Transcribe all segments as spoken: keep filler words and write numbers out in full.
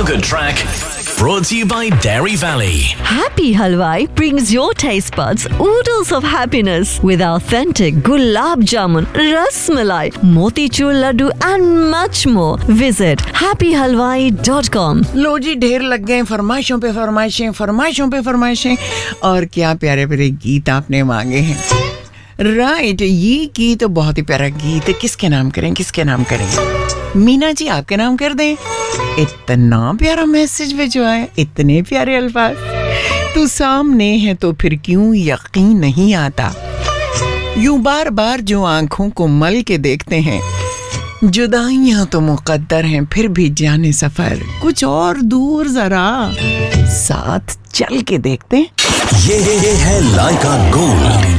Good track. Brought to you by Dairy Valley. Happy Halwai brings your taste buds oodles of happiness with authentic gulab jamun, ras malai, motichur laddu and much more. Visit happy halwai dot com. लो जी, ढेर लग गए फरमाइशों पे फरमाइशें फरमाइशों पे फरमाइशें और क्या प्यारे प्यारे गीत आपने मांगे हैं। राइट, ये गीत तो बहुत ही प्यारा गीत है। किसके नाम करें किसके नाम करें मीना जी, आपके नाम कर दें। इतना प्यारा मैसेज भिजवाया, इतने प्यारे अल्फाज। तू सामने है तो फिर क्यों यकीन नहीं आता, यूं बार बार जो आंखों को मल के देखते हैं, जुदाइयां तो मुकद्दर हैं फिर भी जाने सफर कुछ और दूर जरा साथ चल के देखते हैं। ये ये ये है लाइका gold.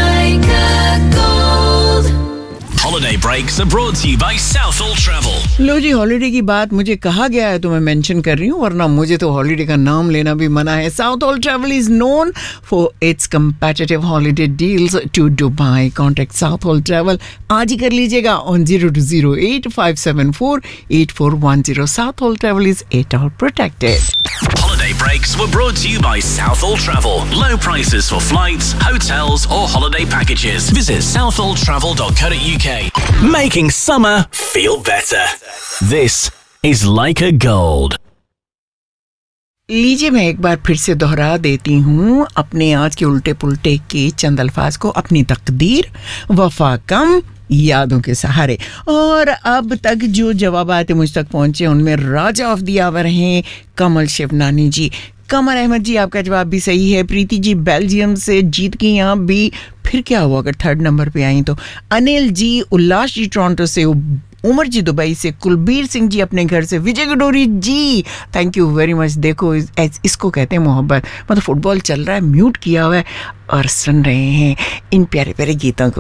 Holiday breaks are brought to you by Southall Travel. Low ji, holiday की बात मुझे कहा गया है तो मैं मेंशन कर रही हूँ, वरना मुझे तो हॉलिडे का नाम लेना भी मना है। Southall Travel is known for its competitive holiday deals to Dubai. Contact Southall Travel आज ही कर लीजिएगा on zero two zero eight five seven four eight four one zero. Southall Travel is eight hour protected. Holiday breaks were brought to you by Southall Travel. Low prices for flights, hotels or holiday packages. Visit southall travel dot co dot uk. Making summer feel better. This is Leica Gold. लीजिए, मैं एक बार फिर से दोहरा देती हूँ अपने आज के उल्टे पुल्टे के चंद अल्फाज को। अपनी तकदीर, वफा कम, यादों के सहारे। और अब तक जो जवाबात मुझ तक पहुंचे उनमें राजा ऑफ द आवर हैं कमल शिवनानी जी। कमर अहमद जी, आपका जवाब भी सही है। प्रीति जी बेल्जियम से जीत गई यहाँ भी, फिर क्या हुआ अगर थर्ड नंबर पे आई तो। अनिल जी, उल्लास जी टोरंटो से, उमर जी दुबई से, कुलबीर सिंह जी अपने घर से, विजय गडोरी जी थैंक यू वेरी मच। देखो इस, इसको कहते हैं मोहब्बत। मतलब फुटबॉल चल रहा है, म्यूट किया हुआ है और सुन रहे हैं इन प्यारे प्यारे गीतों को।